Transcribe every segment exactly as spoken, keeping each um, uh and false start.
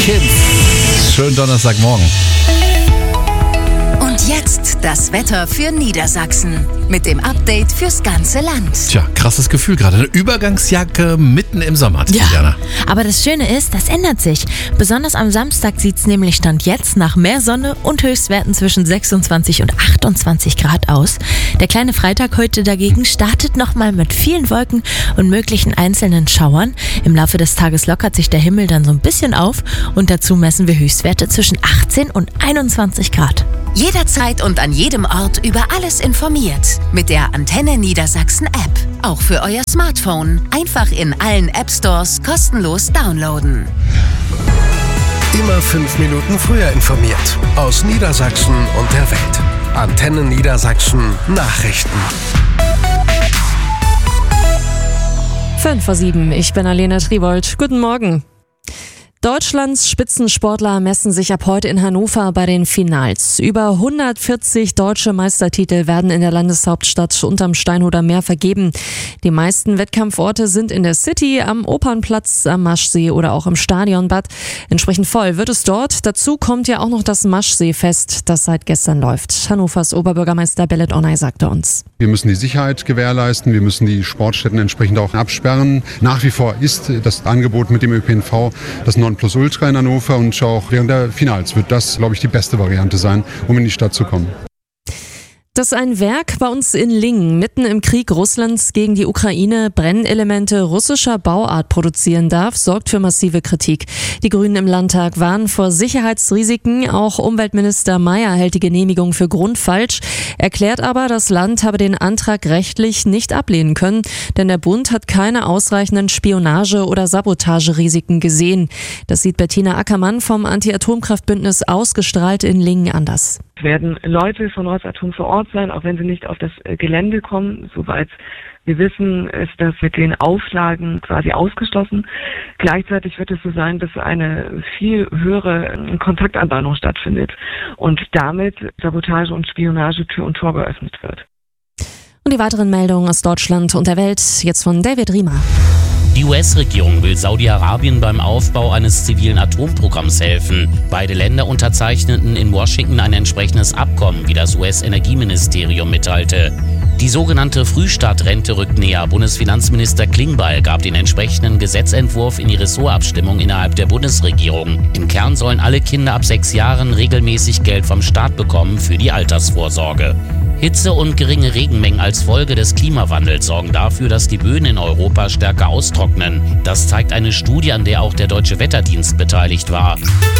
Kids. Schönen Donnerstagmorgen. Und jetzt das Wetter für Niedersachsen mit dem Update fürs ganze Land. Tja, krasses Gefühl gerade. Eine Übergangsjacke mitten im Sommer, Tatjana. Ja, aber das Schöne ist, das ändert sich. Besonders am Samstag sieht es nämlich Stand jetzt nach mehr Sonne und Höchstwerten zwischen sechsundzwanzig und achtundzwanzig Grad aus. Der kleine Freitag heute dagegen startet nochmal mit vielen Wolken und möglichen einzelnen Schauern. Im Laufe des Tages lockert sich der Himmel dann so ein bisschen auf und dazu messen wir Höchstwerte zwischen achtzehn und einundzwanzig Grad. Jederzeit und an jedem Ort über alles informiert. Mit der Antenne Niedersachsen App. Auch für euer Smartphone. Einfach in allen App Stores kostenlos downloaden. Immer fünf Minuten früher informiert. Aus Niedersachsen und der Welt. Antenne Niedersachsen Nachrichten. fünf vor sieben, ich bin Alena Tribold. Guten Morgen. Deutschlands Spitzensportler messen sich ab heute in Hannover bei den Finals. Über hundertvierzig deutsche Meistertitel werden in der Landeshauptstadt unterm Steinhuder Meer vergeben. Die meisten Wettkampforte sind in der City, am Opernplatz, am Maschsee oder auch im Stadionbad. Entsprechend voll wird es dort. Dazu kommt ja auch noch das Maschseefest, das seit gestern läuft. Hannovers Oberbürgermeister Bellet Onay sagte uns: Wir müssen die Sicherheit gewährleisten, wir müssen die Sportstätten entsprechend auch absperren. Nach wie vor ist das Angebot mit dem Ö P N V das Nonplusultra in Hannover und auch während der Finals wird das, glaube ich, die beste Variante sein, um in die Stadt zu kommen. Dass ein Werk bei uns in Lingen mitten im Krieg Russlands gegen die Ukraine Brennelemente russischer Bauart produzieren darf, sorgt für massive Kritik. Die Grünen im Landtag warnen vor Sicherheitsrisiken. Auch Umweltminister Mayer hält die Genehmigung für grundfalsch, erklärt aber, das Land habe den Antrag rechtlich nicht ablehnen können, denn der Bund hat keine ausreichenden Spionage- oder Sabotagerisiken gesehen. Das sieht Bettina Ackermann vom Anti-Atomkraftbündnis Ausgestrahlt in Lingen anders. Es werden Leute von Rosatom vor Ort sein, auch wenn sie nicht auf das Gelände kommen. Soweit wir wissen, ist das mit den Auflagen quasi ausgeschlossen. Gleichzeitig wird es so sein, dass eine viel höhere Kontaktanbahnung stattfindet und damit Sabotage und Spionage Tür und Tor geöffnet wird. Und die weiteren Meldungen aus Deutschland und der Welt jetzt von David Riemer. Die U S-Regierung will Saudi-Arabien beim Aufbau eines zivilen Atomprogramms helfen. Beide Länder unterzeichneten in Washington ein entsprechendes Abkommen, wie das U S-Energieministerium mitteilte. Die sogenannte Frühstartrente rückt näher. Bundesfinanzminister Klingbeil gab den entsprechenden Gesetzentwurf in die Ressortabstimmung innerhalb der Bundesregierung. Im Kern sollen alle Kinder ab sechs Jahren regelmäßig Geld vom Staat bekommen für die Altersvorsorge. Hitze und geringe Regenmengen als Folge des Klimawandels sorgen dafür, dass die Böden in Europa stärker austrocknen. Das zeigt eine Studie, an der auch der Deutsche Wetterdienst beteiligt war.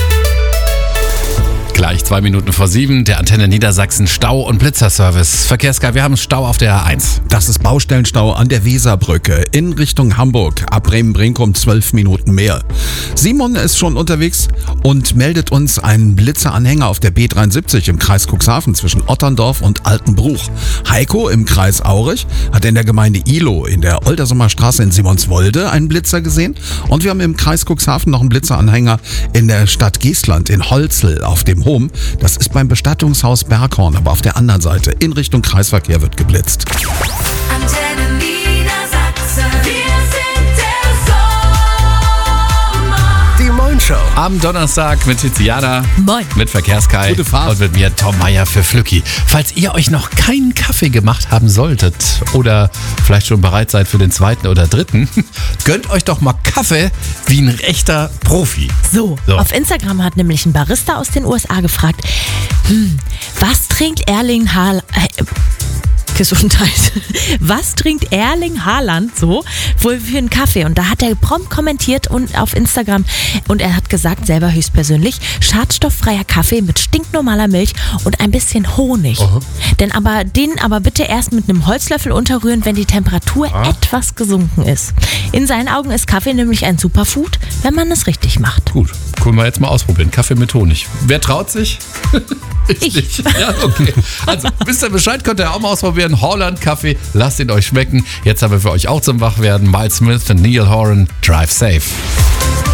Gleich zwei Minuten vor sieben, der Antenne Niedersachsen Stau- und Blitzerservice. Verkehrsguy, wir haben Stau auf der A eins. Das ist Baustellenstau an der Weserbrücke in Richtung Hamburg. Ab Bremen-Brinkum zwölf Minuten mehr. Simon ist schon unterwegs und meldet uns einen Blitzeranhänger auf der B dreiundsiebzig im Kreis Cuxhaven zwischen Otterndorf und Altenbruch. Heiko im Kreis Aurich hat in der Gemeinde Ihlow in der Oldersumer Straße in Simonswolde einen Blitzer gesehen. Und wir haben im Kreis Cuxhaven noch einen Blitzeranhänger in der Stadt Geestland in Holzl auf dem Home. Das ist beim Bestattungshaus Berghorn, aber auf der anderen Seite in Richtung Kreisverkehr wird geblitzt. Antenne Niedersachsen. Wir sind der Sommer. Die Moin-Show. Am Donnerstag mit Tiziana. Moin. Mit Verkehrsguy. Gute Fahrt. Und mit mir Tom Meyer für Flücki. Falls ihr euch noch keinen Kaffee gemacht haben solltet oder vielleicht schon bereit seid für den zweiten oder dritten, gönnt euch doch mal Kaffee wie ein echter Profi. So, So. auf Instagram hat nämlich ein Barista aus den U S A gefragt, hm, was trinkt Erling Haaland, äh, Gesundheit, was trinkt Erling Haaland so wohl für einen Kaffee? Und da hat er prompt kommentiert und auf Instagram und er hat gesagt, selber höchstpersönlich, schadstofffreier Kaffee mit stinknormaler Milch und ein bisschen Honig. Aha. Denn aber den aber bitte erst mit einem Holzlöffel unterrühren, wenn die Temperatur Ah. etwas gesunken ist. In seinen Augen ist Kaffee nämlich ein Superfood, wenn man es richtig macht. Gut, können wir jetzt mal ausprobieren. Kaffee mit Honig. Wer traut sich? Ich, Ich. nicht. Ja, okay. Also, wisst ihr Bescheid, könnt ihr auch mal ausprobieren. Holland Kaffee, lasst ihn euch schmecken. Jetzt haben wir für euch auch zum Wachwerden Miles Smith und Neil Horan, Drive Safe.